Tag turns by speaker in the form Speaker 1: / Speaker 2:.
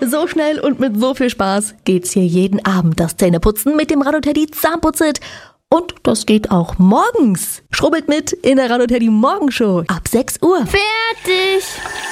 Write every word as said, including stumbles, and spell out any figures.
Speaker 1: So schnell und mit so viel Spaß geht's hier jeden Abend das Zähneputzen mit dem Radoteddy Zahnputzit. Und das geht auch morgens. Schrubbelt mit in der Radoteddy Morgenshow ab sechs Uhr.
Speaker 2: Fertig!